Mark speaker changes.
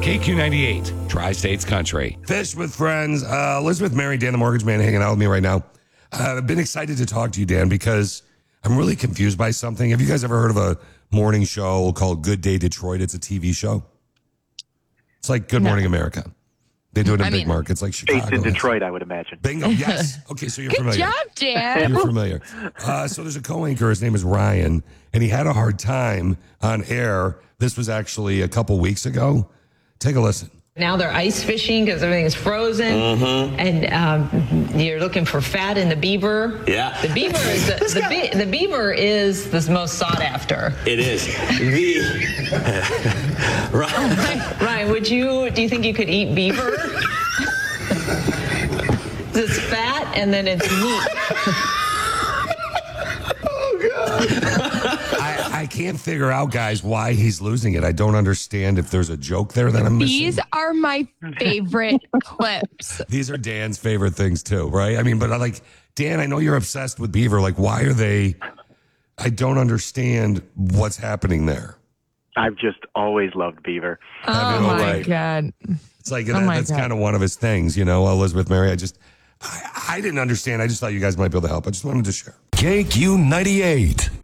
Speaker 1: KQ98, Tri-States Country.
Speaker 2: Fish with Friends. Elizabeth, Mary, Dan the Mortgage Man hanging out with me right now. I've been excited to talk to you, Dan, because I'm really confused by something. Have you guys ever heard of a morning show called Good Day Detroit? It's a TV show. It's like Good Morning America. They do it in big markets like Chicago.
Speaker 3: Based in Detroit, I would imagine.
Speaker 2: Bingo, yes. Okay, so you're familiar.
Speaker 4: Good job, Dan.
Speaker 2: You're familiar. So there's a co-anchor. His name is Ryan, and he had a hard time on air. This was actually a couple weeks ago. Take a listen.
Speaker 5: Now they're ice fishing because everything is frozen, and you're looking for fat in the beaver.
Speaker 6: Yeah,
Speaker 5: the beaver is the beaver is the most sought after.
Speaker 6: It is.
Speaker 5: Ryan, do you think you could eat beaver? It's fat and then it's meat.
Speaker 2: I can't figure out, guys, why he's losing it. I don't understand if there's a joke there that I'm missing.
Speaker 4: These are my favorite clips.
Speaker 2: These are Dan's favorite things too, right? I mean, but Dan, I know you're obsessed with beaver. Like, why are they? I don't understand what's happening there.
Speaker 3: I've just always loved beaver.
Speaker 4: Oh my God.
Speaker 2: It's like, that's kind of one of his things, you know, Elizabeth, Mary. I didn't understand. I just thought you guys might be able to help. I just wanted to share.
Speaker 1: KQ98.